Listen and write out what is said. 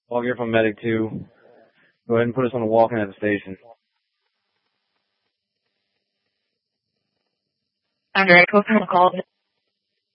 Walk here from Medic 2. Go ahead and put us on a walk-in at the station. Under Echo, call.